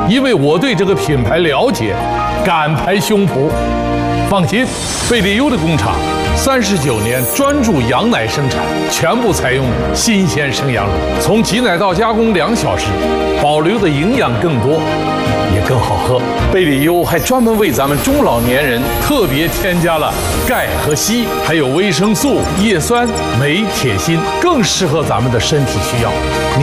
因为我对这个品牌了解，敢拍胸脯。放心，贝利优的工厂39年专注羊奶生产，全部采用新鲜生羊乳，从挤奶到加工2小时，保留的营养更多，也更好喝。贝利优还专门为咱们中老年人特别添加了钙和硒，还有维生素、叶酸、镁、铁、锌，更适合咱们的身体需要。